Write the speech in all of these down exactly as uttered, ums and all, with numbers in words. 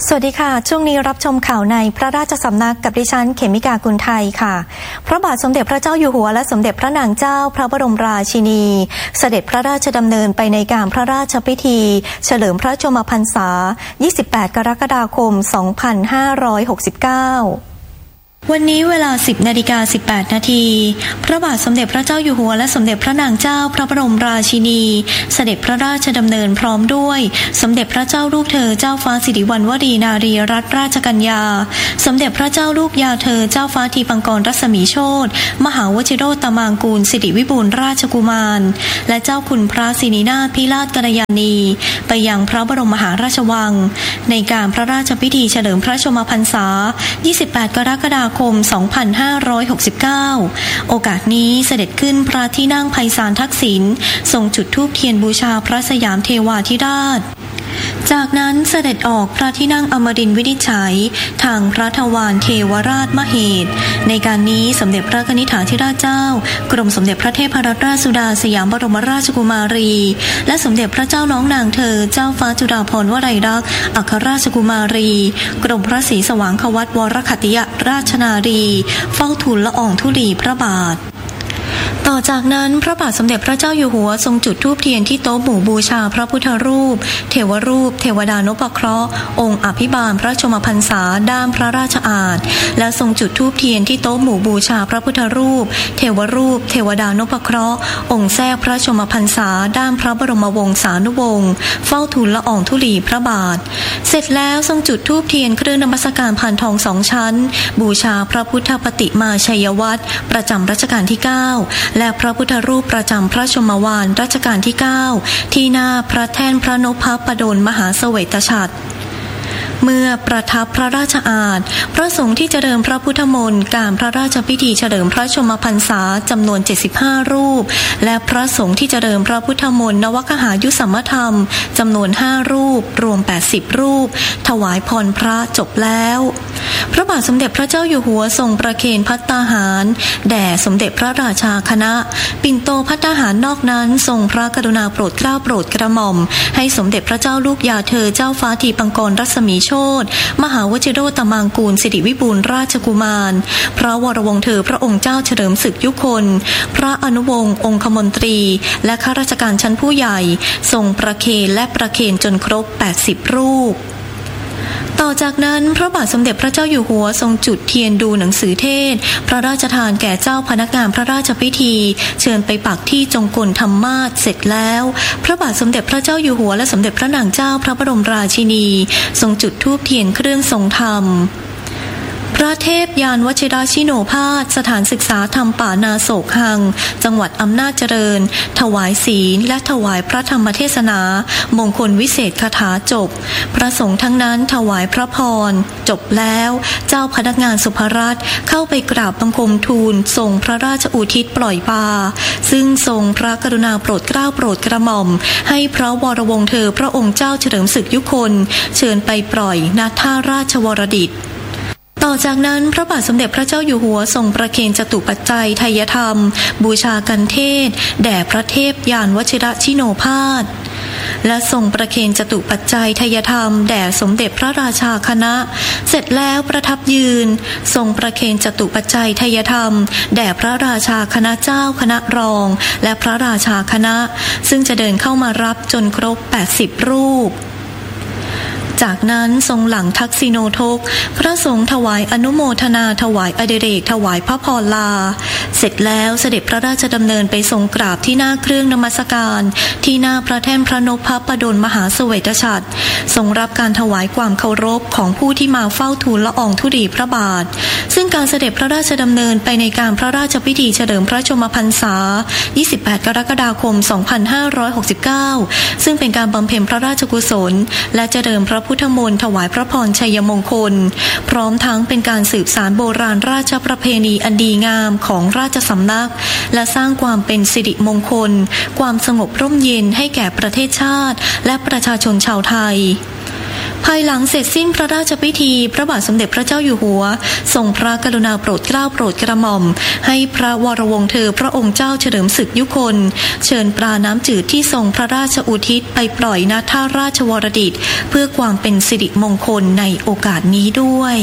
สวัสดีค่ะช่วงนี้รับชมข่าวในพระราชสำนักกับดิฉันเขมิกากุลไทยค่ะพระบาทสมเด็จพระเจ้าอยู่หัวและสมเด็จพระนางเจ้าพระบรมราชินีเสด็จพระราชดำเนินไปในการพระราชพิธีเฉลิมพระชนมพรรษายี่สิบแปดกรกฎาคมสองพันห้าร้อยหกสิบเก้าวันนี้เวลา สิบนาฬิกาสิบแปดนาทีพระบาทสมเด็จพระเจ้าอยู่หัวและสมเด็จพระนางเจ้าพระบรมราชินีเสด็จพระราชดำเนินพร้อมด้วยสมเด็จพระเจ้าลูกเธอเจ้าฟ้าสิริวัณวรีนารีรัตนราชกัญญาสมเด็จพระเจ้าลูกยาเธอเจ้าฟ้าทีปังกรรัศมีโชติมหาวชิโรตมางกูลสิริวิบูลย์ราชกุมารและเจ้าคุณพระสินีนาถพิราชกัลยาณีไปยังพระบรมมหาราชวังในการพระราชพิธีเฉลิมพระชนมพรรษายี่สิบแปดกรกฎาคมสองพันห้าร้อยหกสิบเก้าโอกาสนี้เสด็จขึ้นพระที่นั่งไพศาลทักษิณทรงจุดธูปเทียนบูชาพระสยามเทวาธิราชจากนั้นเสด็จออกพระที่นั่งอมรินทร์วินิจฉัยทางพระทวารเทวราชมเหตุในการนี้สมเด็จพระกนิษฐาธิราชเจ้ากรมสมเด็จพระเทพรัตนราชสุดาสยามบรมราชกุมารีและสมเด็จพระเจ้าน้องนางเธอเจ้าฟ้าจุฬาภรณ์วลัยลักษณ์อัครราชกุมารีกรมพระศรีสว่างควัตวรคัตติยราชนารีเฝ้าทูลละอองธุลีพระบาทต่อจากนั้นพระบาทสมเด็จพระเจ้าอยู่หัวทรงจุดธูปเทียนที่โต๊ะหมู่บูชาพระพุทธรูปเทวรูปเทวดานพเคราะห์องค์อภิบาลพระชนมพรรษาด้ามพระราชอาณาและทรงจุดธูปเทียนที่โต๊ะหมู่บูชาพระพุทธรูปเทวรูปเทวดานพเคราะห์องค์แทรกพระชนมพรรษาด้ามพระบรมวงศานุวงศ์เฝ้าทูลละอองธุลีพระบาทเสร็จแล้วทรงจุดธูปเทียนเครื่องนมัสการพานทองสองชั้นบูชาพระพุทธปฏิมาชัยวัตรประจำรัชกาลที่เก้าและพระพุทธรูปประจำพระชมวาลรัชกาลที่เก้าที่หน้าพระแท่นพระนพปดลมหาเสวตฉัตรเมื่อประทับพระราชอาณาพระสงฆ์ที่เจริญพระพุทธมนต์การพระราชพิธีเฉลิมพระชนมพรรษาจำนวนเจ็ดสิบห้ารูปและพระสงฆ์ที่เจริญพระพุทธมนต์นวคหายุสัมมธรรมจำนวนห้ารูปรวมแปดสิบรูปถวายพรพระจบแล้วพระบาทสมเด็จพระเจ้าอยู่หัวทรงประเคนภัตตาหารแด่สมเด็จพระราชาคณะปิ่นโตภัตตาหารนอกนั้นทรงพระกรุณาโปรดเกล้าโปรดกระหม่อมให้สมเด็จพระเจ้าลูกยาเธอเจ้าฟ้าทีปังกรรัศมีโชติมหาวชิโรตมางกูลสิริวิบูลย์ราชกุมารพระวรวงศ์เธอพระองค์เจ้าเฉลิมศึกยุคลพระอนุวงศ์องคมนตรีและข้าราชการชั้นผู้ใหญ่ทรงประเคนและประเคนจนครบแปดสิบรูปต่อจากนั้นพระบาทสมเด็จพระเจ้าอยู่หัวทรงจุดเทียนดูหนังสือเทศพระราชทานแก่เจ้าพนักงานพระราชพิธีเชิญไปปักที่จงกลธรรมาสเสร็จแล้วพระบาทสมเด็จพระเจ้าอยู่หัวและสมเด็จพระนางเจ้าพระบรมราชินีทรงจุดธูปเทียนเครื่องทรงธรรมพระเทพยานวชิรชิโนภาสสถานศึกษาธรรมป่านาโศกหังจังหวัดอำนาจเจริญถวายศีลและถวายพระธรรมเทศนามงคลวิเศษคาถาจบพระสงฆ์ทั้งนั้นถวายพระพรจบแล้วเจ้าพนักงานสุภรัตน์เข้าไปกราบบังคมทูลทรงพระราชอุทิศปล่อยปลาซึ่งทรงพระกรุณาโปรดเกล้าโปรดกระหม่อมให้พระวรวงศ์เธอพระองค์เจ้าเฉลิมศึกยุคลเชิญไปปล่อยณท่าราชวรดิตต่อจากนั้นพระบาทสมเด็จพระเจ้าอยู่หัวทรงประเคนจตุปัจจัยไทยธรรมบูชากันเทศแด่พระเทพยานวชิรชิโนภาสและทรงประเคนจตุปัจจัยไทยธรรมแด่สมเด็จพระราชาคณะเสร็จแล้วประทับยืนทรงประเคนจตุปัจจัยไทยธรรมแด่พระราชาคณะเจ้าคณะรองและพระราชาคณะซึ่งจะเดินเข้ามารับจนครบแปดสิบรูปจากนั้นทรงหลังทักษิโนทกพระสงฆ์ถวายอนุโมทนาถวายอดิเรกถวายพระพรลาเสร็จแล้วเสด็จพระราชดำเนินไปทรงกราบที่หน้าเครื่องนมัสการที่หน้าพระแท่นพระนพปดลมหาเสวตฉัตรทรงรับการถวายความเคารพของผู้ที่มาเฝ้าทูลละอองธุลีพระบาทซึ่งการเสด็จพระราชดำเนินไปในการพระราชพิธีเฉลิมพระชนมพรรษายี่สิบแปดกรกฎาคมสองพันห้าร้อยหกสิบเก้าซึ่งเป็นการบำเพ็ญพระราชกุศลและเจริญพระพุทธมนต์ถวายพระพรชัยมงคลพร้อมทั้งเป็นการสืบสานโบราณราชประเพณีอันดีงามของราชสำนักและสร้างความเป็นสิริมงคลความสงบร่มเย็นให้แก่ประเทศชาติและประชาชนชาวไทยภายหลังเสร็จสิ้นพระราชพิธีพระบาทสมเด็จพระเจ้าอยู่หัวทรงพระกรุณาโปรดเกล้าโปรดกระหม่อมให้พระวรวงศ์เธอพระองค์เจ้าเฉลิมศึกยุคนเชิญปลาน้ำจืดที่ทรงพระราชอุทิศไปปล่อยณท่าราชวรดิตเพื่อความเป็นสิริมงคลในโอกาสนี้ด้วย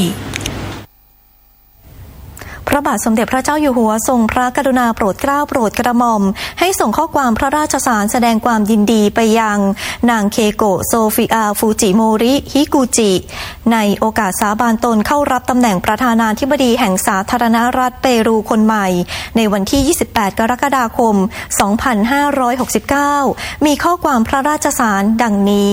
พระบาทสมเด็จพระเจ้าอยู่หัวทรงพระกรุณาโปรดเกล้าโปรดกระหม่อมให้ส่งข้อความพระราชสารแสดงความยินดีไปยังนางเคโกะโซฟิอาฟูจิโมริฮิกุจิในโอกาสสาบานตนเข้ารับตำแหน่งประธานาธิบดีแห่งสาธารณรัฐเปรูคนใหม่ในวันที่ยี่สิบแปดกรกฎาคมสองพันห้าร้อยหกสิบเก้ามีข้อความพระราชสารดังนี้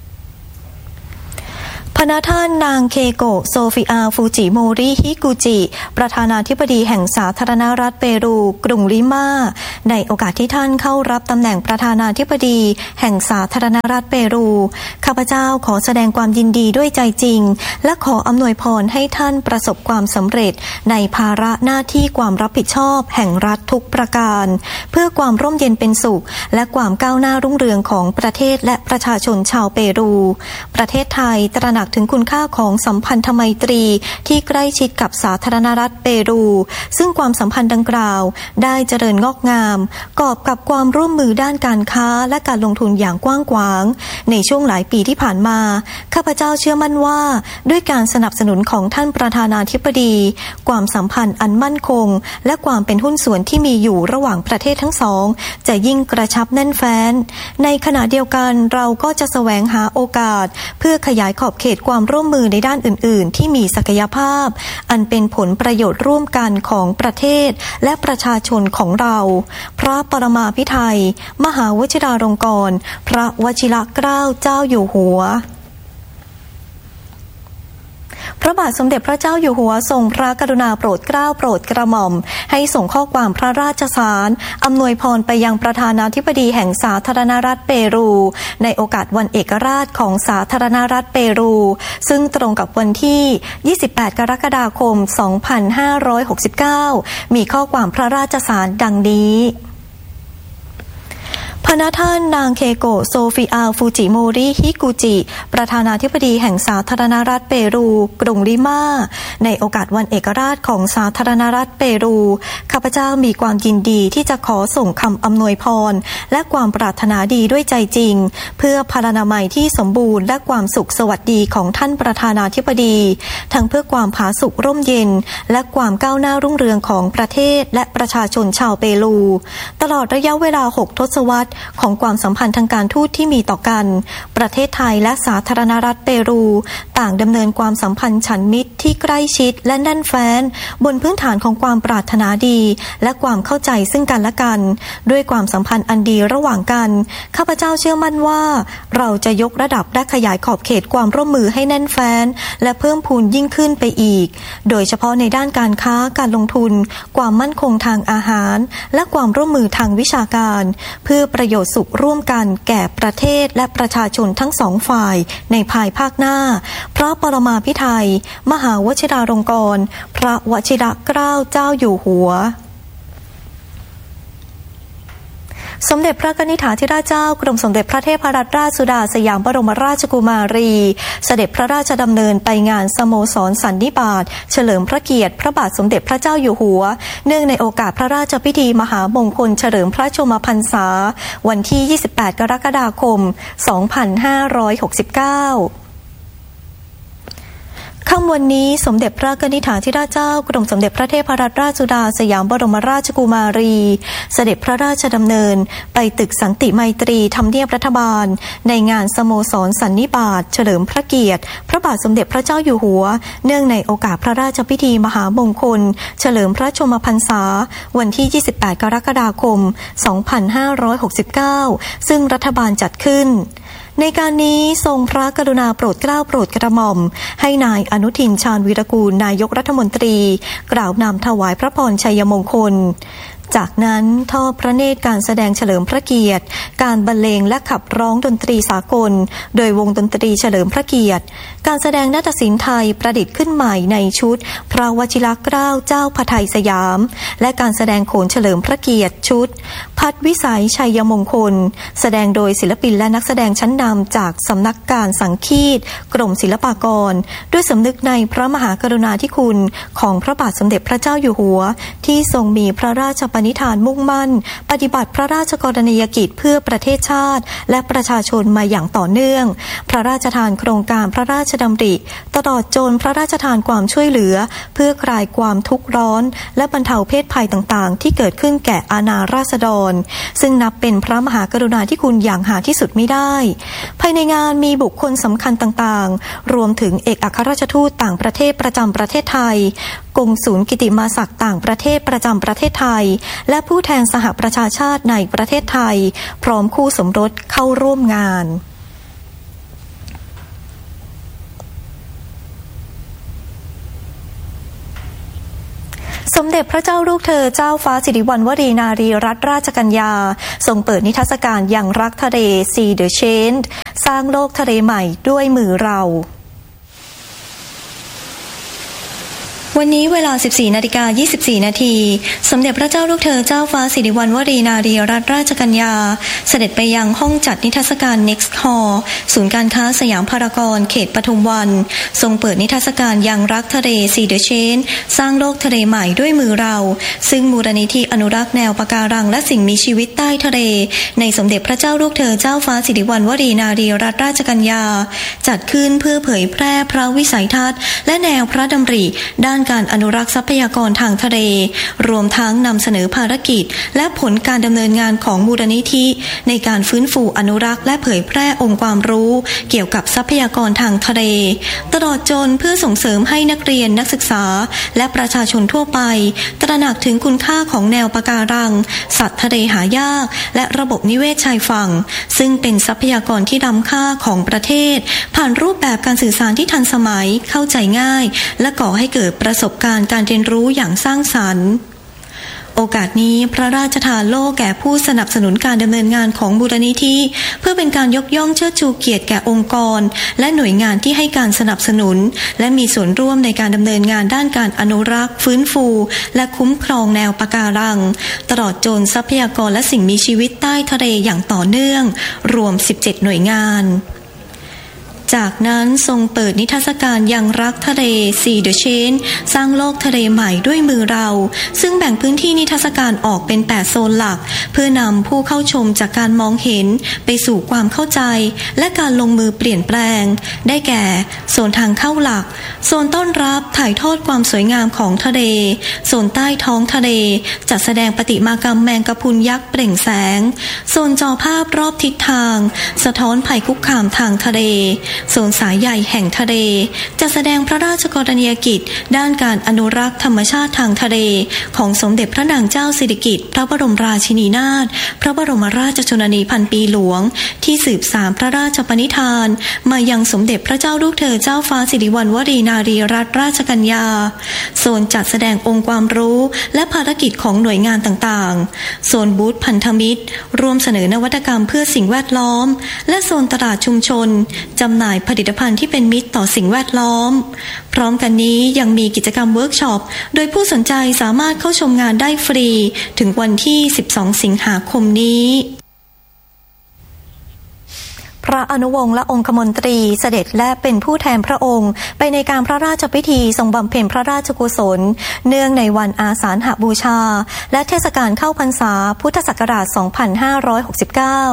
พระท่านนางเคโกะโซฟิอาฟูจิโมริฮิกุจิประธานาธิบดีแห่งสาธารณรัฐเปรูกรุงลิมาในโอกาสที่ท่านเข้ารับตำแหน่งประธานาธิบดีแห่งสาธารณรัฐเปรูข้าพเจ้าขอแสดงความยินดีด้วยใจจริงและขออำนวยพรให้ท่านประสบความสำเร็จในภาระหน้าที่ความรับผิดชอบแห่งรัฐทุกประการเพื่อความร่มเย็นเป็นสุขและความก้าวหน้ารุ่งเรืองของประเทศและประชาชนชาวเปรูประเทศไทยตระหนักถึงคุณค่าของสัมพันธไมตรีที่ใกล้ชิดกับสาธารณรัฐเปรูซึ่งความสัมพันธ์ดังกล่าวได้เจริญงอกงามกอบกับความร่วมมือด้านการค้าและการลงทุนอย่างกว้างขวางในช่วงหลายปีที่ผ่านมาข้าพเจ้าเชื่อมั่นว่าด้วยการสนับสนุนของท่านประธานาธิบดีความสัมพันธ์อันมั่นคงและความเป็นหุ้นส่วนที่มีอยู่ระหว่างประเทศทั้งสองจะยิ่งกระชับแน่นแฟ้นในขณะเดียวกันเราก็จะแสวงหาโอกาสเพื่อขยายขอบเขตความร่วมมือในด้านอื่นๆที่มีศักยภาพอันเป็นผลประโยชน์ร่วมกันของประเทศและประชาชนของเราพระปรมาภิไธยมหาวชิราลงกรณ์พระวชิรเกล้าเจ้าอยู่หัวพระบาทสมเด็จพระเจ้าอยู่หัวทรงพระกรุณาโปรดเกล้าโปรดกระหม่อมให้ส่งข้อความพระราชสารอำนวยพรไปยังประธานาธิบดีแห่งสาธารณรัฐเปรูในโอกาสวันเอกราชของสาธารณรัฐเปรูซึ่งตรงกับวันที่ยี่สิบแปดกรกฎาคมสองพันห้าร้อยหกสิบเก้ามีข้อความพระราชสารดังนี้พระท่านนางเคโกะโซฟิอาฟูจิโมริฮิกุจิประธานาธิบดีแห่งสาธารณรัฐเปรูกรุงลิมาในโอกาสวันเอกราชของสาธารณรัฐเปรูข้าพเจ้ามีความยินดีที่จะขอส่งคำอำนวยพรและความปรารถนาดีด้วยใจจริงเพื่อพรรณนามัยที่สมบูรณ์และความสุขสวัสดีของท่านประธานาธิบดีทั้งเพื่อความผาสุกร่มเย็นและความก้าวหน้ารุ่งเรืองของประเทศและประชาชนชาวเปรูตลอดระยะเวลาหกทศวรรษของความสัมพันธ์ทางการทูตที่มีต่อกันประเทศไทยและสาธารณรัฐเปรูต่างดำเนินความสัมพันธ์ฉันมิตรที่ใกล้ชิดและแน่นแฟ้นบนพื้นฐานของความปรารถนาดีและความเข้าใจซึ่งกันและกันด้วยความสัมพันธ์อันดีระหว่างกันข้าพเจ้าเชื่อมั่นว่าเราจะยกระดับและขยายขอบเขตความร่วมมือให้แน่นแฟ้นและเพิ่มพูนยิ่งขึ้นไปอีกโดยเฉพาะในด้านการค้าการลงทุนความมั่นคงทางอาหารและความร่วมมือทางวิชาการเพื่อประโยชน์สุขร่วมกันแก่ประเทศและประชาชนทั้งสองฝ่ายในภายภาคหน้าพระปรมาภิไธยมหาวชิราลงกรณ์พระวชิรเกล้าเจ้าอยู่หัวสมเด็จพระกนิษฐาธิราชเจ้ากรมสมเด็จพระเทพรัตนราชสุดาสยามบรมราชกุมารีเสด็จพระราชดำเนินไปงานสโมสรสันนิบาตเฉลิมพระเกียรติพระบาทสมเด็จพระเจ้าอยู่หัวเนื่องในโอกาสพระราชพิธีมหามงคลเฉลิมพระชนมพรรษาวันที่ยี่สิบแปดกรกฎาคมสองพันห้าร้อยหกสิบเก้าค่ำวันนี้สมเด็จพระกนิษฐาธิราชเจ้ากรมสมเด็จพระเทพรัตนราชสุดาสยามบรมราชกุมารีเสด็จพระราชดำเนินไปตึกสันติไมตรีทำเนียบรัฐบาลในงานสโมสรสันนิบาตเฉลิมพระเกียรติพระบาทสมเด็จพระเจ้าอยู่หัวเนื่องในโอกาสพระราชพิธีมหามงคลเฉลิมพระชนมพรรษาวันที่ยี่สิบแปดกรกฎาคมสองพันห้าร้อยหกสิบเก้าซึ่งรัฐบาลจัดขึ้นในการนี้ทรงพระกรุณาโปรดเกล้าโปรดกระหม่อมให้นายอนุทินชาญวีรกูลนายกรัฐมนตรีกล่าวนำถวายพระพรชัยมงคลจากนั้นทอดพระเนตรการแสดงเฉลิมพระเกียรติการบรรเลงและขับร้องดนตรีสากลโดยวงดนตรีเฉลิมพระเกียรติการแสดงนาฏศิลป์ไทยประดิษฐ์ขึ้นใหม่ในชุดพระวชิรเกล้าเจ้าพระทัยสยามและการแสดงโขนเฉลิมพระเกียรติชุดพัดวิสัยชัยมงคลแสดงโดยศิลปินและนักแสดงชั้นนำจากสำนักการสังคีตกรมศิลปากรด้วยสำนึกในพระมหากรุณาธิคุณของพระบาทสมเด็จพระเจ้าอยู่หัวที่ทรงมีพระราชปณิธานมุ่งมั่นปฏิบัติพระราชกรณียกิจเพื่อประเทศชาติและประชาชนมาอย่างต่อเนื่องพระราชทานโครงการพระราชดำริตลอดจนพระราชทานความช่วยเหลือเพื่อคลายความทุกข์ร้อนและบรรเทาเพศภัยต่างๆที่เกิดขึ้นแก่อาณาราษฎรซึ่งนับเป็นพระมหากรุณาธิคุณอย่างหาที่สุดไม่ได้ภายในงานมีบุคคลสำคัญต่างๆรวมถึงเอกอัครราชทูตต่างประเทศประจำประเทศไทยกงศูนย์กิติมาศักดิ์ต่างประเทศประจำประเทศไทยและผู้แทนสหประชาชาติในประเทศไทยพร้อมคู่สมรสเข้าร่วมงานสมเด็จพระเจ้าลูกเธอเจ้าฟ้าสิริวัณวรีนารีรัตนราชกัญญาทรงเปิดนิทรรศการยังรักทะเล See the Change สร้างโลกทะเลใหม่ด้วยมือเราวันนี้เวลา สิบสี่นาฬิกายี่สิบสี่ นาทีสมเด็จพระเจ้าลูกเธอเจ้าฟ้าสิริวัณวรีนารีรัตนราชกัญญาเสด็จไปยังห้องจัดนิทรรศการ Next Hall ศูนย์การค้าสยามพารากอนเขตปทุมวันทรงเปิดนิทรรศการยังรักทะเล See the Change สร้างโลกทะเลใหม่ด้วยมือเราซึ่งมูลนิธิอนุรักษ์แนวปะการังและสิ่งมีชีวิตใต้ทะเลในสมเด็จพระเจ้าลูกเธอเจ้าฟ้าสิริวัณวรีนารีรัตนราชกัญญาจัดขึ้นเพื่อเผยแพร่พระวิสัยทัศน์และแนวพระดำริด้านการอนุรักษ์ทรัพยากรทางทะเลรวมทั้งนำเสนอภารกิจและผลการดำเนินงานของมูลนิธิในการฟื้นฟูอนุรักษ์และเผยแพร่องค์ความรู้เกี่ยวกับทรัพยากรทางทะเลตลอดจนเพื่อส่งเสริมให้นักเรียนนักศึกษาและประชาชนทั่วไปตระหนักถึงคุณค่าของแนวปะการังสัตว์ทะเลหายากและระบบนิเวศชายฝั่งซึ่งเป็นทรัพยากรที่ล้ำค่าของประเทศผ่านรูปแบบการสื่อสารที่ทันสมัยเข้าใจง่ายและก่อให้เกิดประสบการณ์การเรียนรู้อย่างสร้างสรรค์โอกาสนี้พระราชทานโล่แก่ผู้สนับสนุนการดำเนินงานของมูลนิธิเพื่อเป็นการยกย่องเชิดชูเกียรติแก่องค์กรและหน่วยงานที่ให้การสนับสนุนและมีส่วนร่วมในการดำเนินงานด้านการอนุรักษ์ฟื้นฟูและคุ้มครองแนวปะการังตลอดจนทรัพยากรและสิ่งมีชีวิตใต้ทะเลอย่างต่อเนื่องรวมสิบเจ็ดหน่วยงานจากนั้นทรงเปิดนิทรรศการยังรักทะเล See the Change สร้างโลกทะเลใหม่ด้วยมือเราซึ่งแบ่งพื้นที่นิทรรศการออกเป็นแปดโซนหลักเพื่อนำผู้เข้าชมจากการมองเห็นไปสู่ความเข้าใจและการลงมือเปลี่ยนแปลงได้แก่โซนทางเข้าหลักโซนต้อนรับถ่ายทอดความสวยงามของทะเลโซนใต้ท้องทะเลจัดแสดงประติมากรรมแมงกะพรุนยักษ์เปล่งแสงโซนจอภาพรอบทิศทางสะท้อนภัยคุกคามทางทะเลโซนสายใหญ่แห่งทะเลจะแสดงพระราชกรณียกิจด้านการอนุรักษ์ธรรมชาติทางทะเลของสมเด็จพระนางเจ้าสิริกิติ์พระบรมราชินีนาถพระบรมราชชนนีพันปีหลวงที่สืบสานพระราชปณิธานมายังสมเด็จพระเจ้าลูกเธอเจ้าฟ้าสิริวัณวรีนารีรัตนราชกัญญาโซนจัดแสดงองค์ความรู้และภารกิจของหน่วยงานต่างๆโซนบูธพันธมิตรรวมเสนอนวัตกรรมเพื่อสิ่งแวดล้อมและโซนตลาดชุมชนจำหน่ายผลิตภัณฑ์ที่เป็นมิตรต่อสิ่งแวดล้อมพร้อมกันนี้ยังมีกิจกรรมเวิร์กช็อปโดยผู้สนใจสามารถเข้าชมงานได้ฟรีถึงวันที่สิบสองสิงหาคมนี้พระอนุวงศ์และองคมนตรีเสด็จและเป็นผู้แทนพระองค์ไปในการพระราชพิธีทรงบำเพ็ญพระราชกุศลเนื่องในวันอาสาฬหบูชาและเทศกาลเข้าพรรษาพุทธศักราชสองพันห้าร้อยหกสิบเก้า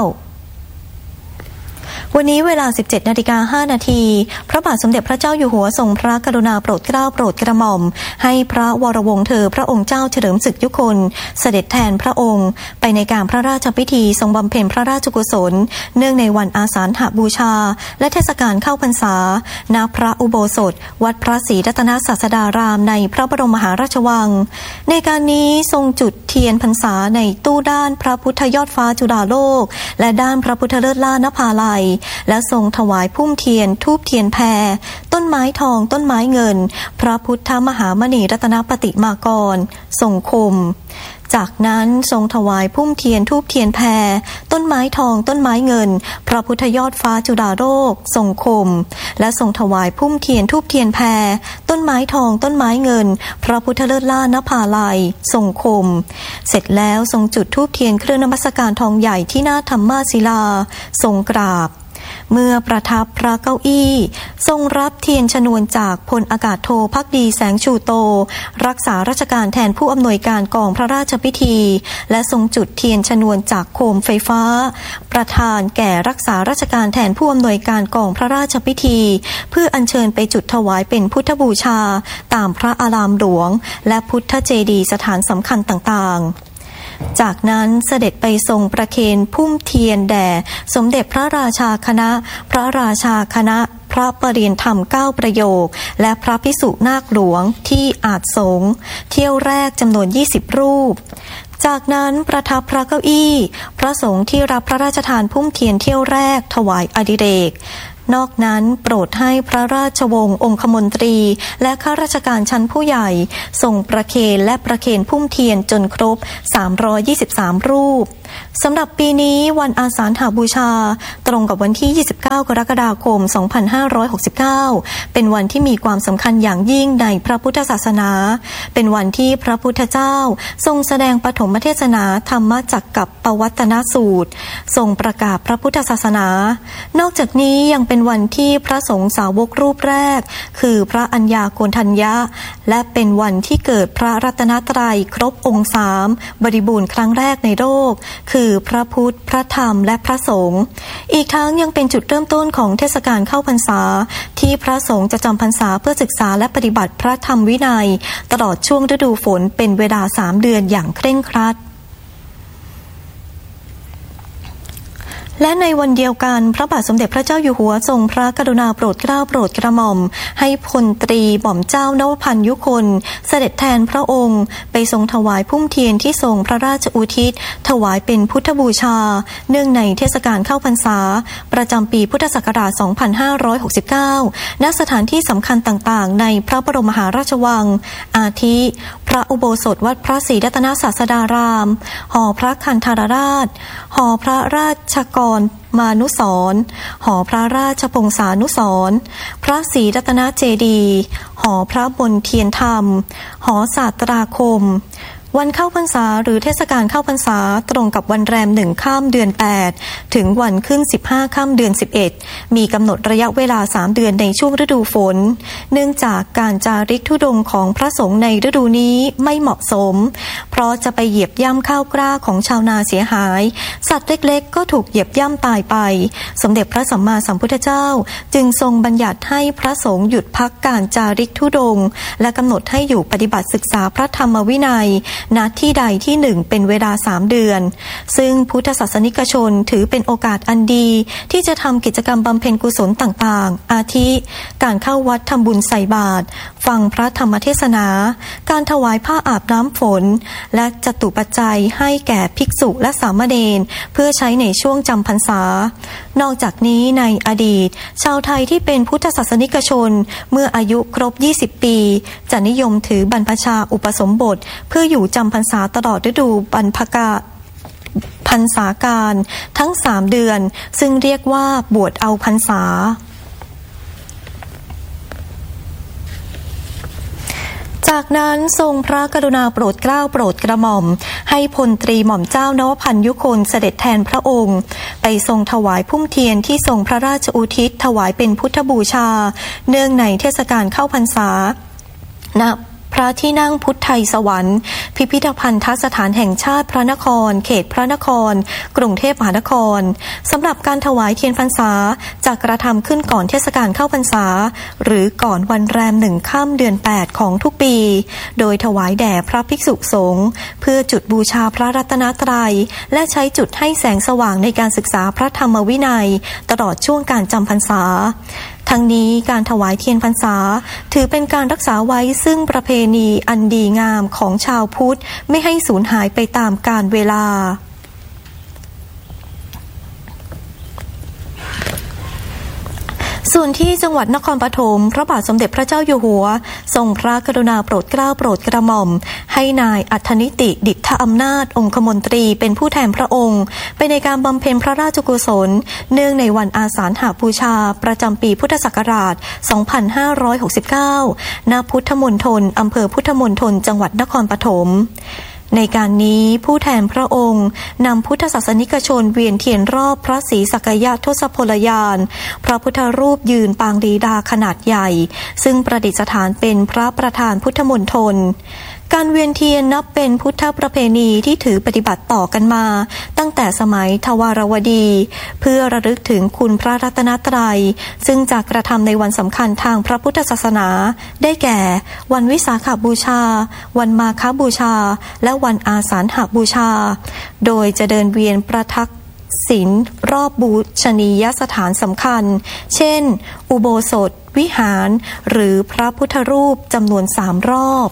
วันนี้เวลา สิบเจ็ดนาฬิกาห้า นาทีพระบาทสมเด็จพระเจ้าอยู่หัวทรงพระกรุณาโปรดเกล้าโปรดกระหม่อมให้พระวรวงศ์เธอพระองค์เจ้าเฉลิมศึกยุคนเสด็จแทนพระองค์ไปในการพระราชพิธีทรงบำเพ็ญพระราชกุศลเนื่องในวันอาสาฬหบูชาและเทศกาลเข้าพรรษาณพระอุโบสถวัดพระศรีรัตนศาสดารามในพระบรมมหาราชวังในการนี้ทรงจุดเทียนพรรษาในตู้ด้านพระพุทธยอดฟ้าจุฬาโลกและด้านพระพุทธเลิศล่านภาลัยและทรงถวายพุ่มเทียนธูปเทียนแพรต้นไม้ทองต้นไม้เงินพระพุทธมหามณีรัตนปฏิมากรทรงคมจากนั้นทรงถวายพุ่มเทียนธูปเทียนแพรต้นไม้ทองต้นไม้เงินพระพุทธยอดฟ้าจุฬาโลกทรงคมและทรงถวายพุ่มเทียนธูปเทียนแพรต้นไม้ทองต้นไม้เงินพระพุทธเลิศล่านภาลัยทรงคมเสร็จแล้วทรงจุดธูปเทียนเครื่องนมัสการทองใหญ่ที่หน้าธรรมาศิลาทรงกราบเมื่อประทับพระเก้าอี้ทรงรับเทียนชนวนจากพลอากาศโทภักดีแสงชูโตรักษาราชการแทนผู้อำนวยการกองพระราชพิธีและทรงจุดเทียนชนวนจากโคมไฟฟ้าประทานแก่รักษาราชการแทนผู้อำนวยการกองพระราชพิธีเพื่ออัญเชิญไปจุดถวายเป็นพุทธบูชาตามพระอารามหลวงและพุทธเจดีย์สถานสำคัญต่างๆจากนั้นเสด็จไปทรงประเคนพุ่มเทียนแด่สมเด็จพระราชาคณะพระราชาคณะพระปริยธรรมเก้าประโยคและพระภิกษุนาคหลวงที่อาจสงฆ์เที่ยวแรกจำนวนยี่สิบรูปจากนั้นประทับพระเก้าอี้พระสงฆ์ที่รับพระราชทานพุ่มเทียนเที่ยวแรกถวายอดิเรกนอกนั้นโปรดให้พระราชวงศ์องคมนตรีและข้าราชการชั้นผู้ใหญ่ส่งประเคนและประเคนพุ่มเทียนจนครบสามร้อยยี่สิบสามรูปสำหรับปีนี้วันอาสาฬหบูชาตรงกับวันที่ยี่สิบเก้ากรกฎาคมสองพันห้าร้อยหกสิบเก้าเป็นวันที่มีความสำคัญอย่างยิ่งในพระพุทธศาสนาเป็นวันที่พระพุทธเจ้าทรงแสดงปฐมเทศนาธรรมจักกัปปวัตตนสูตรทรงประกาศพระพุทธศาสนานอกจากนี้ยังเป็นวันที่พระสงฆ์สาวกรูปแรกคือพระอัญญาโกณฑัญญะและเป็นวันที่เกิดพระรัตนตรัยครบองค์สามบริบูรณ์ครั้งแรกในโลกคือพระพุทธพระธรรมและพระสงฆ์อีกทั้งยังเป็นจุดเริ่มต้นของเทศกาลเข้าพรรษาที่พระสงฆ์จะจำพรรษาเพื่อศึกษาและปฏิบัติพระธรรมวินัยตลอดช่วงฤดูฝนเป็นเวลาสามเดือนอย่างเคร่งครัดและในวันเดียวกันพระบาทสมเด็จพระเจ้าอยู่หัวทรงพระกรุณาโปรดเกล้าโปรดกระหม่อมให้พลตรีหม่อมเจ้านวพันธ์ยุคนเสด็จแทนพระองค์ไปทรงถวายพุ่มเทียนที่ทรงพระราชอุทิศถวายเป็นพุทธบูชาเนื่องในเทศกาลเข้าพรรษาประจำปีพุทธศักราชสองพันห้าร้อยหกสิบเก้าณสถานที่สำคัญต่างๆในพระบรมมหาราชวังอาทิพระอุโบสถวัดพระศรีรัตนศาสดารามหอพระคันธารราชหอพระราชกรมานุสรณ์หอพระราชพงศานุสรณ์พระศรีรัตนเจดีย์หอพระบนเทียนธรรมหอศาสตราคมวันเข้าพรรษาหรือเทศกาลเข้าพรรษาตรงกับวันแรมหนึ่งค่ำเดือนแปดถึงวันขึ้นสิบห้าค่ำเดือนสิบเอ็ดมีกำหนดระยะเวลาสามเดือนในช่วงฤดูฝนเนื่องจากการจาริกธุดงค์ของพระสงฆ์ในฤดูนี้ไม่เหมาะสมเพราะจะไปเหยียบย่ำข้าวกล้าของชาวนาเสียหายสัตว์เล็กๆก็ถูกเหยียบย่ำตายไปสมเด็จพระสัมมาสัมพุทธเจ้าจึงทรงบัญญัติให้พระสงฆ์หยุดพักการจาริกธุดงค์และกำหนดให้อยู่ปฏิบัติศึกษาพระธรรมวินัยณที่ใดที่หนึ่งเป็นเวลาสามเดือนซึ่งพุทธศาสนิกชนถือเป็นโอกาสอันดีที่จะทำกิจกรรมบำเพ็ญกุศลต่างๆอาทิการเข้าวัดทำบุญใส่บาตรฟังพระธรรมเทศนาการถวายผ้าอาบน้ำฝนและจตุปัจจัยให้แก่ภิกษุและสามเณรเพื่อใช้ในช่วงจำพรรษานอกจากนี้ในอดีตชาวไทยที่เป็นพุทธศาสนิกชนเมื่ออายุครบยี่สิบปีจะนิยมถือบรรพชาอุปสมบทเพื่ออยู่จำพรรษาตลอดฤดูบรรพกาพรรษาการทั้งสามเดือนซึ่งเรียกว่าบวชเอาพรรษาจากนั้นทรงพระกรุณาโปรดเกล้าโปรดกระหม่อมให้พลตรีหม่อมเจ้านวพันธ์ยุคนเสด็จแทนพระองค์ไปทรงถวายพุ่มเทียนที่ทรงพระราชอุทิศถวายเป็นพุทธบูชาเนื่องในเทศกาลเข้าพรรษาณพระที่นั่งพุทธไทยสวรรค์พิพิธภัณฑสถานแห่งชาติพระนครเขตพระนครกรุงเทพมหานครสำหรับการถวายเทียนพรรษาจะกระทำขึ้นก่อนเทศกาลเข้าพรรษาหรือก่อนวันแรมหนึ่งค่ำเดือนแปดของทุกปีโดยถวายแด่พระภิกษุสงฆ์เพื่อจุดบูชาพระรัตนตรัยและใช้จุดให้แสงสว่างในการศึกษาพระธรรมวินัยตลอดช่วงการจำพรรษาทั้งนี้การถวายเทียนพรรษาถือเป็นการรักษาไว้ซึ่งประเพณีอันดีงามของชาวพุทธไม่ให้สูญหายไปตามกาลเวลาส่วนที่จังหวัดนครปฐมพระบาทสมเด็จพระเจ้าอยู่หัวทรงพระกรุณาโปรดเกล้าโปรดกระหม่อมให้นายอัธนิติดิษฐอำนาจองคมนตรีเป็นผู้แทนพระองค์ไปในการบำเพ็ญพระราชกุศลเนื่องในวันอาสาฬหบูชาประจำปีพุทธศักราชสองพันห้าร้อยหกสิบเก้าณพุทธมณฑลอำเภอพุทธมณฑลจังหวัดนครปฐมในการนี้ผู้แทนพระองค์นำพุทธศาสนิกชนเวียนเทียนรอบพระศรีสักยะทศพลยานพระพุทธรูปยืนปางลีดาขนาดใหญ่ซึ่งประดิษฐานเป็นพระประธานพุทธมณฑลการเวียนเทียนนับเป็นพุทธประเพณีที่ถือปฏิบัติต่อกันมาตั้งแต่สมัยทวารวดีเพื่อระลึกถึงคุณพระรัตนตรัยซึ่งจะกระทำในวันสำคัญทางพระพุทธศาสนาได้แก่วันวิสาขบูชาวันมาฆบูชาและวันอาสาฬหบูชาโดยจะเดินเวียนประทักษิณรอบบูชนียสถานสำคัญเช่นอุโบสถวิหารหรือพระพุทธรูปจำนวนสามรอบ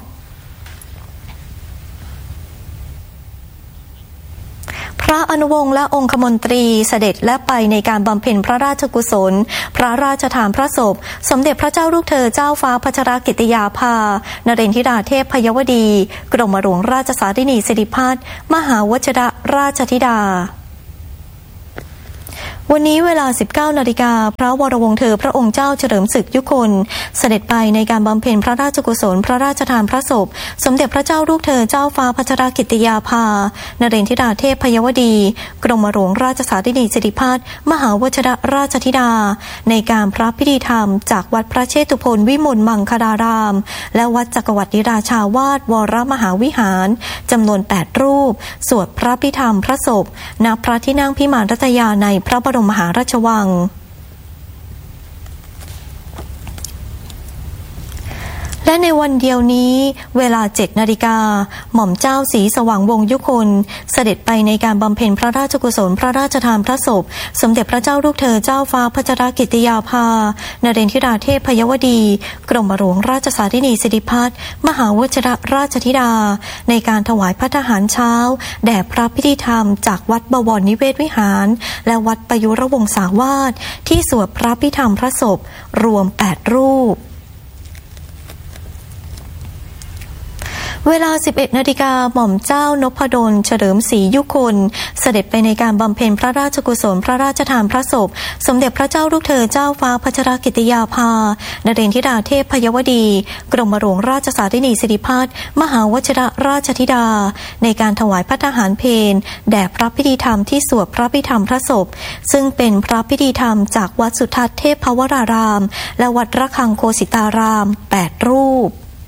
พระอนุวงศ์และองคมนตรีเสด็จและไปในการบำเพ็ญพระราชกุศลพระราชทานพระศพสมเด็จพระเจ้าลูกเธอเจ้าฟ้าพัชรกิติยาภานเรนทิราเทพพยวดีกรมหลวงราชสารินีสิริพัฒน์มหาวชิรราชธิดาวันนี้เวลา สิบเก้านาฬิกา พระวรวงศ์เธอพระองค์เจ้าเฉลิมศึกยุคลเสด็จไปในการบำเพ็ญพระราชกุศลพระราชทานพระศพสมเด็จพระเจ้าลูกเธอเจ้าฟ้าพัชรกิติยาภานเรนทิราเทพพยวดีกรมหลวงราชสารินีสิริพัฒน์มหาวชิรราชธิดาในการพระพิธีธรรมจากวัดพระเชตุพนวิมลมังคลารามและวัดจักรวรรดิราชาวาสวรมหาวิหารจำนวนแปดรูปสวดพระพิธรรมพระศพณพระที่นั่งพิมานรัตยาในพระบรมมหาราชวังและในวันเดียวนี้เวลาเจ็ดนาฬิกาหม่อมเจ้าศรีสว่างวงศ์ยุคลเสด็จไปในการบำเพ็ญพระราชกุศลพระราชทานพระศพสมเด็จพระเจ้าลูกเธอเจ้าฟ้าพัชรกิติยาภานเรนทิราเทพพยวดีกรมหลวงราชสารินีสิริพัฒน์มหาวชิรราชธิดาในการถวายพระทหารเช้าแด่พระพิธีธรรมจากวัดบวรนิเวศวิหารและวัดประยุรวงศาวาสที่สวดพระพิธรรมพระศพรวมแปดรูปเวลา สิบเอ็ดนาฬิกา หม่อมเจ้านพดลเฉลิมศรียุคลเสด็จไปในการบำเพ็ญพระราชกุศลพระราชทานพระศพสมเด็จพระเจ้าลูกเธอเจ้าฟ้าพัชรกิติยาภานเรนทิราเทพพยวดีกรมหลวงราชสารินีสิริพัฒน์มหาวชิรราชธิดาในการถวายพระทหารเพลแด่พระพิธีธรรมที่สวดพระพิธรรมพระศพซึ่งเป็นพระพิธีธรรมจากวัดสุทัศน์เทพวรารามและวัดระฆังโคสิตารามแปดรูป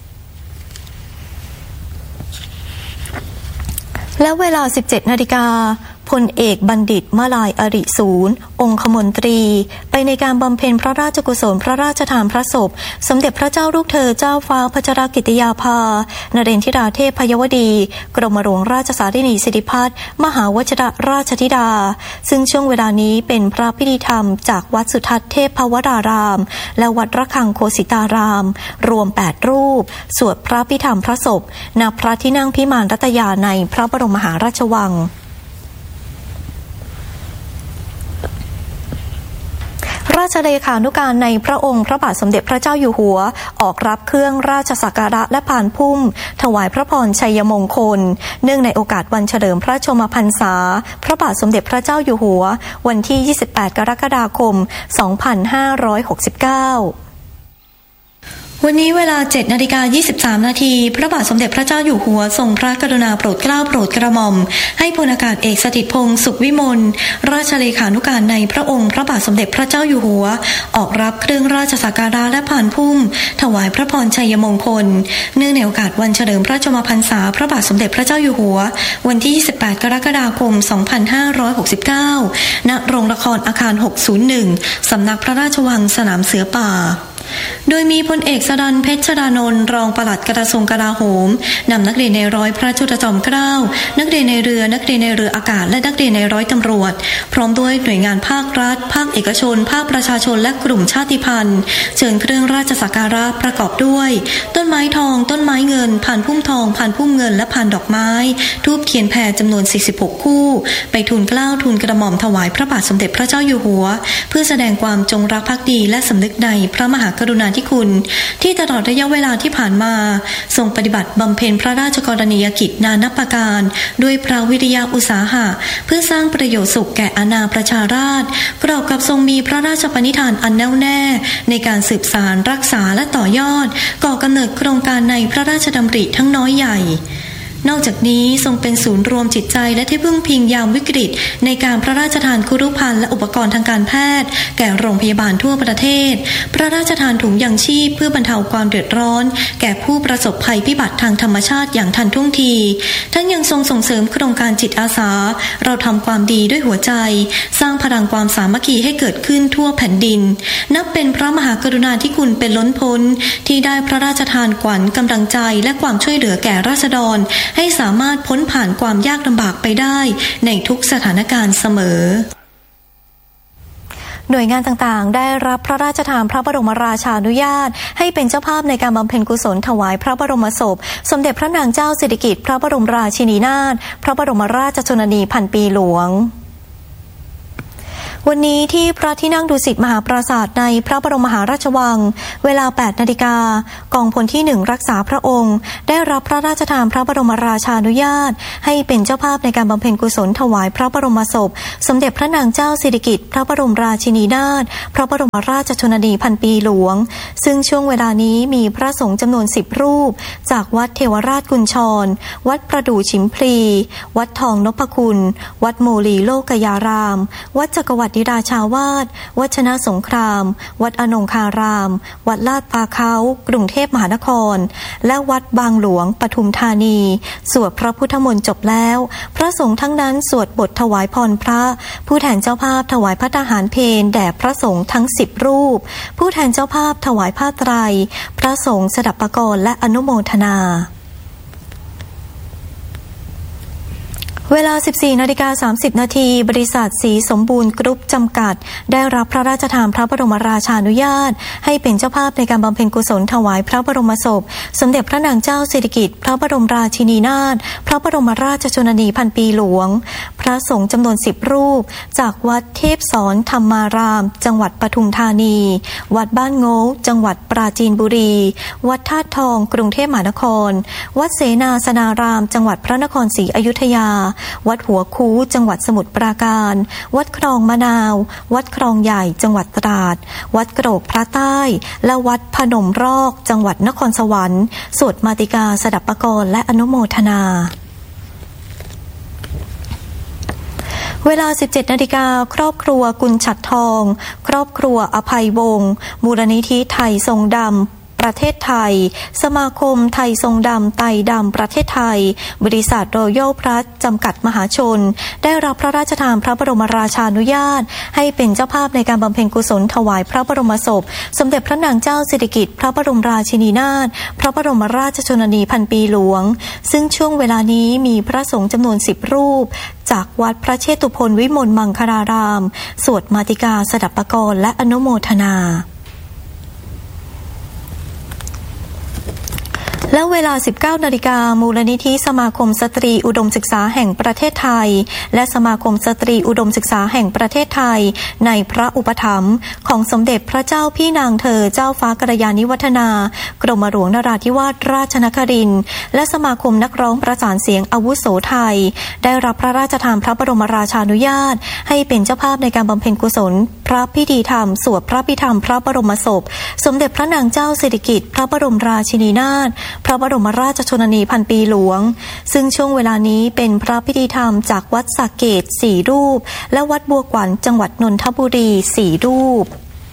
และเวลา สิบเจ็ดนาฬิกาพลเอกบัณฑิตมลายอริสูรองคมนตรีไปในการบำเพ็ญพระราชกุศลพระราชทานพระศพสมเด็จพระเจ้าลูกเธอเจ้าฟ้าพัชรกิติยาภานเรนทิราเทพพยวดีกรมหลวงราชสารินีสิริพัฒน์มหาวชิรราชธิดาซึ่งช่วงเวลานี้เป็นพระพิธีธรรมจากวัดสุทัศน์เทพวรารามและวัดระฆังโคสิตารามรวมแปดรูปสวดพระพิธรรมพระศพณพระที่นั่งพิมานรัตยาในพระบรมมหาราชวังราชเลขานุการในพระองค์พระบาทสมเด็จพระเจ้าอยู่หัวออกรับเครื่องราชสักการะและพานพุ่มถวายพระพรชัยมงคลเนื่องในโอกาสวันเฉลิมพระชนมพรรษาพระบาทสมเด็จพระเจ้าอยู่หัววันที่ยี่สิบแปดกรกฎาคมสองพันห้าร้อยหกสิบเก้าวันนี้เวลา เจ็ดนาฬิกายี่สิบสามนาทีพระบาทสมเด็จพระเจ้าอยู่หัวทรงพระกรุณาโปรดเกล้าโปรดกระหม่อมให้พลอากาศเอกสถิตพงษ์สุขวิมลราชเลขานุการในพระองค์พระบาทสมเด็จพระเจ้าอยู่หัวออกรับเครื่องราชสักการะและพานพุ่มถวายพระพรชัยมงคลเนื่องในโอกาสวันเฉลิมพระชนมพรรษาพระบาทสมเด็จพระเจ้าอยู่หัววันที่ยี่สิบแปดกรกฎาคมสองพันห้าร้อยหกสิบเก้าณโรงละครอาคารหกศูนย์หนึ่งสำนักพระราชวังสนามเสือป่าโดยมีพลเอกสรัญเพชรชรานนท์รองปลัดกระทรวงกลาโหมนำนักเรียนในร้อยพระจุลจอมเกล้านักเรียนในเรือนักเรียนในเรืออากาศและนักเรียนในร้อยตำรวจพร้อมด้วยหน่วยงานภาครัฐภาคเอกชนภาคประชาชนและกลุ่มชาติพันธุ์เชิญเครื่องราชสักการะประกอบด้วยต้นไม้ทองต้นไม้เงินพานพุ่มทองพานพุ่มเงินและพานดอกไม้ธูปเขียนแผ่จำนวนสี่สิบหกคู่ไปทูลเกล้าทูลกระหม่อมถวายพระบาทสมเด็จพระเจ้าอยู่หัวเพื่อแสดงความจงรักภักดีและสำนึกในพระมหากรุณาธิคุณที่ตลอดระยะเวลาที่ผ่านมาทรงปฏิบัติบำเพ็ญพระราชกรณียกิจนานับประการด้วยพระวิริยะอุตสาหะเพื่อสร้างประโยชน์สุขแก่อาณาประชาราษฎร์กรอบกับทรงมีพระราชปณิธานอันแน่วแน่ในการสืบสานรักษาและต่อยอดก่อกำเนิดโครงการในพระราชดำริทั้งน้อยใหญ่นอกจากนี้ทรงเป็นศูนย์รวมจิตใจและที่พึ่งพิงยามวิกฤตในการพระราชทานคุรุภัณฑ์และอุปกรณ์ทางการแพทย์แก่โรงพยาบาลทั่วประเทศพระราชทานถุงยางชีพเพื่อบรรเทาความเดือดร้อนแก่ผู้ประสบภัยพิบัติทางธรรมชาติอย่างทันท่วงทีทั้งยังทรงส่งเสริมโครงการจิตอาสาเราทำความดีด้วยหัวใจสร้างพลังความสามัคคีให้เกิดขึ้นทั่วแผ่นดินนับเป็นพระมหากรุณาธิคุณเป็นล้นพ้นที่ได้พระราชทานขวัญกำลังใจและความช่วยเหลือแก่ราษฎรให้สามารถพ้นผ่านความยากลำบากไปได้ในทุกสถานการณ์เสมอหน่วยงานต่างๆได้รับพระราชทานพระบรมราชานุญาตให้เป็นเจ้าภาพในการบำเพ็ญกุศลถวายพระบรมศพสมเด็จพระนางเจ้าสิริกิติ์พระบรมราชินีนาถพระบรมราชชนนีพันปีหลวงวันนี้ที่พระที่นั่งดุสิตมหาปราสาทในพระบรมมหาราชวังเวลา แปดนาฬิกากองพลที่หนึ่งรักษาพระองค์ได้รับพระราชทานพระบรมราชานุญาตให้เป็นเจ้าภาพในการบำเพ็ญกุศลถวายพระบรมศพสมเด็จพระนางเจ้าสิริกิติ์พระบรมราชินีนาถพระบรมราชชนนีพันปีหลวงซึ่งช่วงเวลานี้มีพระสงฆ์จำนวนสิบรูปจากวัดเทวราชกุญชรวัดประดู่ฉิมพลีวัดทองนพคุณวัดโมลีโลกยารามวัดจักรวรรดิราชาวาสวัดชนะสงครามวัดอนงคารามวัดลาดปาเขากรุงเทพมหานครและวัดบางหลวงปทุมธานีสวดพระพุทธมนต์จบแล้วพระสงฆ์ทั้งนั้นสวดบทถวายพรพระผู้แทนเจ้าภาพถวายพระทหารเพลแด่พระสงฆ์ทั้งสิบรูปผู้แทนเจ้าภาพถวายผ้าไตรพระสงฆ์สดับปกรณ์และอนุโมทนาเวลา สิบสี่นาฬิกาสามสิบนาทีบริษัทสีสมบูรณ์กรุ๊ปจำกัดได้รับพระราชทานพระบรมราชานุญาตให้เป็นเจ้าภาพในการบำเพ็ญกุศลถวายพระบรมศพสมเด็จพระนางเจ้าสิริกิติ์พระบรมราชินีนาถพระบรมราชชนนีพันปีหลวงพระสงฆ์จำนวนสิบรูปจากวัดเทพสอนธรรมารามจังหวัดปทุมธานีวัดบ้านโง่จังหวัดปราจีนบุรีวัดธาตุทองกรุงเทพมหานครวัดเสนาสนารามจังหวัดพระนครศรีอยุธยาวัดหัวคูจังหวัดสมุทรปราการวัดคลองมะนาววัดคลองใหญ่จังหวัดตราดวัดโกรกพระใต้และวัดพนมรอกจังหวัดนครสวรรค์สวดมาติกาสดับปกรณ์และอนุโมทนาเวลา สิบเจ็ดนาฬิกาครอบครัวกุลฉัตรทองครอบครัวอภัยวงศ์มูลนิธิไทยทรงดำประเทศไทยสมาคมไทยทรงดำไตดำประเทศไทยบริษัทรอยัลพลัสจำกัดมหาชนได้รับพระราชทานพระบรมราชานุญาตให้เป็นเจ้าภาพในการบำเพ็ญกุศลถวายพระบรมศพสมเด็จพระนางเจ้าสิริกิติ์พระบรมราชินีนาถพระบรมราชชนนีพันปีหลวงซึ่งช่วงเวลานี้มีพระสงฆ์จำนวนสิบรูปจากวัดพระเชตุพนวิมลมังคลารามสวดมาติกาสดับปกรณ์และอนุโมทนาและเวลา สิบเก้านาฬิกามูลนิธิสมาคมสตรีอุดมศึกษาแห่งประเทศไทยและสมาคมสตรีอุดมศึกษาแห่งประเทศไทยในพระอุปถัมภ์ของสมเด็จพระเจ้าพี่นางเธอเจ้าฟ้ากัลยาณิวัฒนากรมหลวงนราธิวาสราชนครินทร์และสมาคมนักร้องประสานเสียงอาวุโสไทยได้รับพระราชทานพระบรมราชานุญาตให้เป็นเจ้าภาพในการบำเพ็ญกุศลพระพิธีธรรมสวดพระพิธรรมพระบรมศพสมเด็จพระนางเจ้าสิริกิติ์พระบรมราชินีนาถพระบรมราชชนนีพันปีหลวงซึ่งช่วงเวลานี้เป็นพระพิธีธรรมจากวัดสระเกษสี่รูปและวัดบัวขวัญจังหวัดนนทบุรีสี่รูป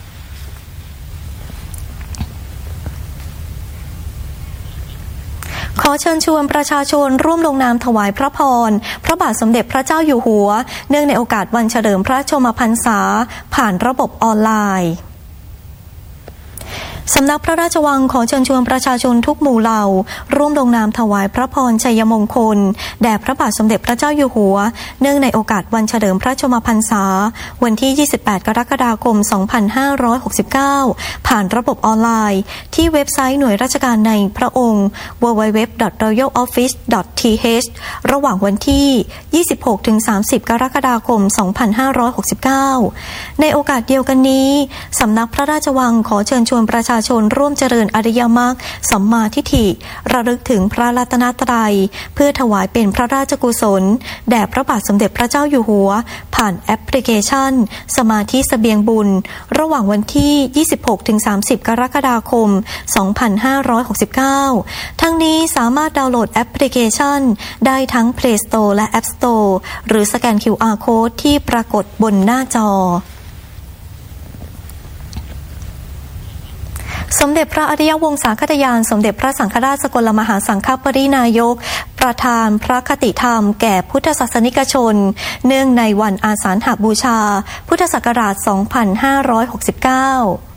ขอเชิญชวนประชาชนร่วมลงนามถวายพระพรพระบาทสมเด็จพระเจ้าอยู่หัวเนื่องในโอกาสวันเฉลิมพระชนมพรรษาผ่านระบบออนไลน์สำนักพระราชวังขอเชิญชวนประชาชนทุกหมู่เหล่าร่วมลงนามถวายพระพรชัยมงคลแด่พระบาทสมเด็จพระเจ้าอยู่หัวเนื่องในโอกาสวันเฉลิมพระชนมพรรษาวันที่ยี่สิบแปดกรกฎาคมสองพันห้าร้อยหกสิบเก้าผ่านระบบออนไลน์ที่เว็บไซต์หน่วยราชการในพระองค์ ดับเบิลยู ดับเบิลยู ดับเบิลยู ดอท รอยัล ออฟฟิศ ดอท ที เอช ระหว่างวันที่ยี่สิบหกถึงสามสิบกรกฎาคมสองพันห้าร้อยหกสิบเก้าในโอกาสเดียวกันนี้สำนักพระราชวังขอเชิญชวนประชาชนร่วมเจริญอริยมรรคสัมมาทิฏฐิระลึกถึงพระรัตนตรัยเพื่อถวายเป็นพระราชกุศลแด่พระบาทสมเด็จพระเจ้าอยู่หัวผ่านแอปพลิเคชันสมาธิเสบียงบุญระหว่างวันที่ยี่สิบหกถึงสามสิบกรกฎาคมสองพันห้าร้อยหกสิบเก้าทั้งนี้สามารถดาวน์โหลดแอปพลิเคชันได้ทั้ง Play Store และ App Store หรือสแกน คิว อาร์ Code ที่ปรากฏบนหน้าจอสมเด็จพระอริยวงศาคตยานสมเด็จพระสังฆราชสกลมหาสังฆปรินายกประธานพระคติธรรมแก่พุทธศาสนิกชนเนื่องในวันอาสาฬหบูชาพุทธศักราชสองพันห้าร้อยหกสิบเก้า